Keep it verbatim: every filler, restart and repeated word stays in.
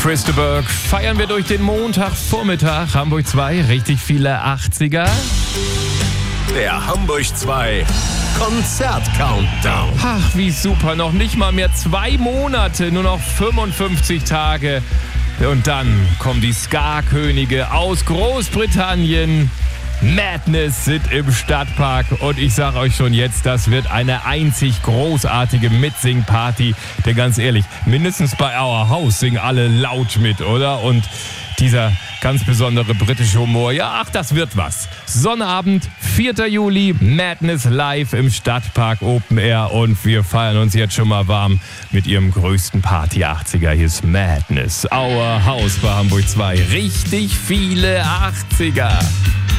Chris de Burgh feiern wir durch den Montagvormittag. Hamburg zwei, richtig viele achtziger. Der Hamburg zwei Konzert-Countdown. Ach, wie super. Noch nicht mal mehr zwei Monate, nur noch fünfundfünfzig Tage. Und dann kommen die Ska-Könige aus Großbritannien. Madness sind im Stadtpark und ich sag euch schon jetzt, das wird eine einzig großartige Mitsing-Party. Denn ganz ehrlich, mindestens bei Our House singen alle laut mit, oder? Und dieser ganz besondere britische Humor, ja, ach, das wird was. Sonnabend, vierter Juli, Madness live im Stadtpark Open Air und wir feiern uns jetzt schon mal warm mit ihrem größten Party-achtziger. Hier ist Madness, Our House bei Hamburg zwei. Richtig viele achtziger.